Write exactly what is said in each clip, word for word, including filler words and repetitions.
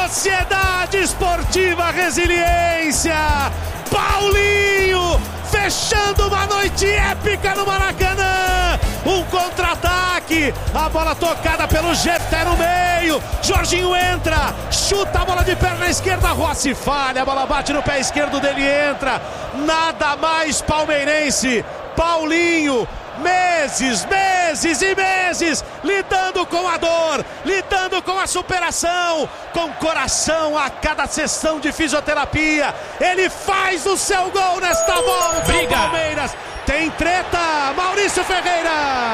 Sociedade Esportiva Resiliência, Paulinho fechando uma noite épica no Maracanã, um contra-ataque, a bola tocada pelo Jefté no meio, Jorginho entra, chuta a bola de perna esquerda, Rossi falha, a bola bate no pé esquerdo dele, entra, nada mais palmeirense, Paulinho, meses, meses e meses, lidando com a dor, lidando com a superação, com coração a cada sessão de fisioterapia, ele faz o seu gol nesta volta, Briga. Palmeiras, tem treta, Maurício Ferreira.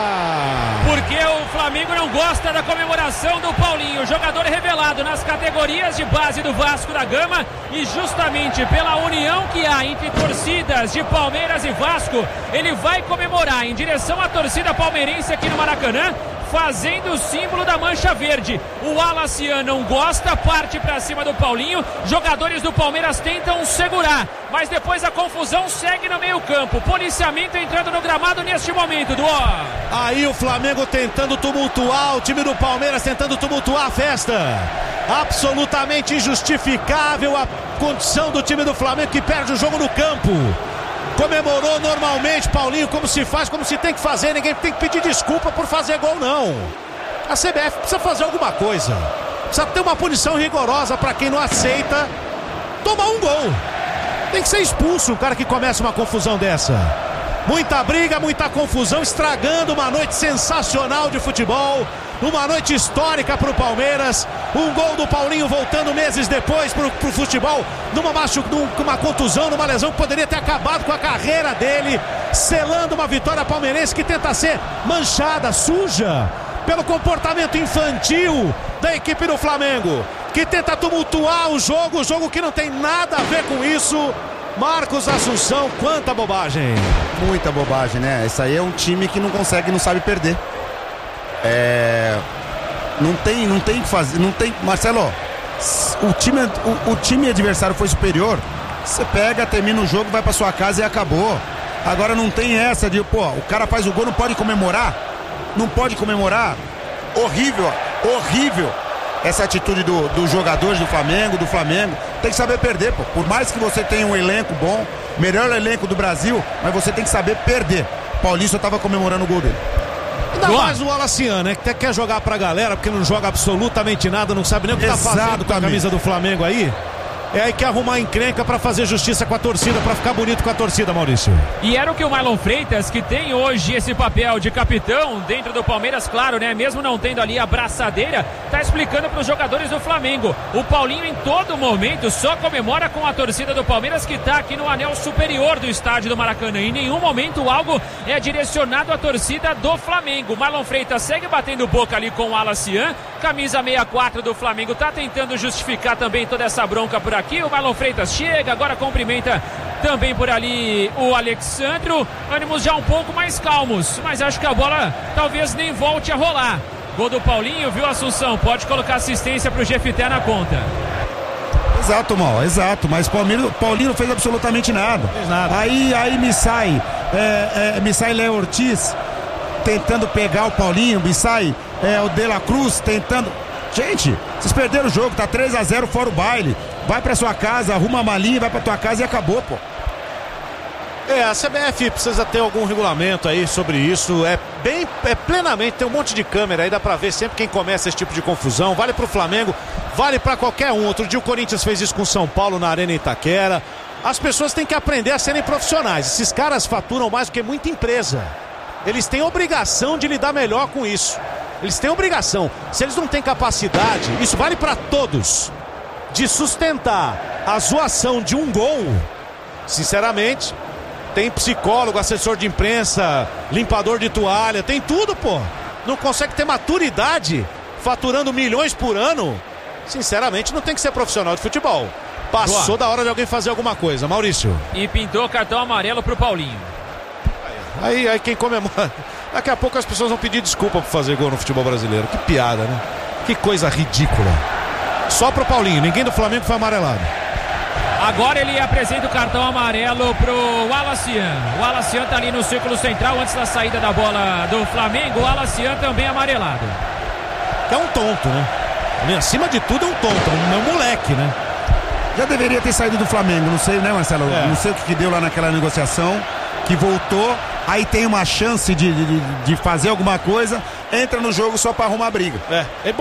Porque o Flamengo não gosta da comemoração do Paulinho, jogador revelado nas categorias de base do Vasco da Gama, e justamente pela união que há entre torcidas de Palmeiras e Vasco, ele vai comemorar em direção à torcida palmeirense aqui no Maracanã, fazendo o símbolo da mancha verde. O Alacian não gosta, parte pra cima do Paulinho, jogadores do Palmeiras tentam segurar, mas depois a confusão segue no meio campo, policiamento entrando no gramado neste momento, do Aí o Flamengo tentando tumultuar, o time do Palmeiras tentando tumultuar a festa, absolutamente injustificável a condição do time do Flamengo que perde o jogo no campo. Comemorou normalmente, Paulinho, como se faz, como se tem que fazer, ninguém tem que pedir desculpa por fazer gol, não. A C B F precisa fazer alguma coisa, precisa ter uma punição rigorosa para quem não aceita tomar um gol. Tem que ser expulso o cara que começa uma confusão dessa. Muita briga, muita confusão, estragando uma noite sensacional de futebol, uma noite histórica para o Palmeiras, um gol do Paulinho voltando meses depois para o futebol, numa, machu, numa contusão, numa lesão que poderia ter acabado com a carreira dele, selando uma vitória palmeirense que tenta ser manchada, suja, pelo comportamento infantil da equipe do Flamengo, que tenta tumultuar o jogo, o jogo que não tem nada a ver com isso. Marcos Assunção, quanta bobagem. Muita bobagem, né? Isso aí é um time que não consegue, não sabe perder. É... Não tem, não tem que fazer, não tem... Marcelo, o time, o, o time adversário foi superior, você pega, termina o jogo, vai pra sua casa e acabou. Agora não tem essa de, pô, o cara faz o gol, não pode comemorar? Não pode comemorar? Horrível, horrível. Essa atitude do, dos jogadores do Flamengo, do Flamengo, tem que saber perder, pô. Por mais que você tenha um elenco bom, melhor elenco do Brasil, mas você tem que saber perder. Paulinho só tava comemorando o gol dele. Ainda Boa. mais o Alacian, né? Que até quer jogar pra galera, porque não joga absolutamente nada, não sabe nem o que Exatamente. tá fazendo com a camisa do Flamengo aí. É aí que arrumar encrenca pra fazer justiça com a torcida, pra ficar bonito com a torcida, Maurício. E era o que o Marlon Freitas, que tem hoje esse papel de capitão dentro do Palmeiras, claro, né? Mesmo não tendo ali a braçadeira, tá explicando pros jogadores do Flamengo. O Paulinho em todo momento só comemora com a torcida do Palmeiras, que tá aqui no anel superior do estádio do Maracanã. Em nenhum momento algo é direcionado à torcida do Flamengo. Marlon Freitas segue batendo boca ali com o Alacian, camisa sessenta e quatro do Flamengo, tá tentando justificar também toda essa bronca por aqui. O Marlon Freitas chega, agora cumprimenta também por ali o Alexandro. Ânimos já um pouco mais calmos, mas acho que a bola talvez nem volte a rolar. Gol do Paulinho, viu, Assunção? Pode colocar assistência pro Jefté na conta. Exato, Mal, exato, mas Paulinho, Paulinho não fez absolutamente nada. Fez nada. Aí, aí me sai, é, é, me sai Léo Ortiz tentando pegar o Paulinho, me sai é, o De La Cruz tentando. Gente, vocês perderam o jogo, tá três a zero fora o baile. Vai pra sua casa, arruma a malinha, vai pra tua casa e acabou, pô. É, a C B F precisa ter algum regulamento aí sobre isso. É bem, é plenamente, tem um monte de câmera aí, dá pra ver sempre quem começa esse tipo de confusão. Vale pro Flamengo, vale pra qualquer um. Outro dia o Corinthians fez isso com São Paulo na Arena Itaquera. As pessoas têm que aprender a serem profissionais. Esses caras faturam mais do que muita empresa. Eles têm obrigação de lidar melhor com isso. Eles têm obrigação. Se eles não têm capacidade, isso vale pra todos, de sustentar a zoação de um gol, sinceramente, tem psicólogo, assessor de imprensa, limpador de toalha, tem tudo, pô. Não consegue ter maturidade, faturando milhões por ano. Sinceramente, não tem que ser profissional de futebol. Passou Boa. da hora de alguém fazer alguma coisa, Maurício. E pintou cartão amarelo pro Paulinho. Aí, aí quem comemora. Daqui a pouco as pessoas vão pedir desculpa por fazer gol no futebol brasileiro. Que piada, né? Que coisa ridícula. Só pro Paulinho, ninguém do Flamengo foi amarelado. Agora ele apresenta o cartão amarelo pro Alacian. O Alacian tá ali no círculo central antes da saída da bola do Flamengo. O Alacian também amarelado. É um tonto, né? Acima de tudo é um tonto, um meu moleque, né? Já deveria ter saído do Flamengo, não sei, né, Marcelo? É. Não sei o que, que deu lá naquela negociação, que voltou, aí tem uma chance de, de, de fazer alguma coisa, entra no jogo só pra arrumar briga. É, é bom.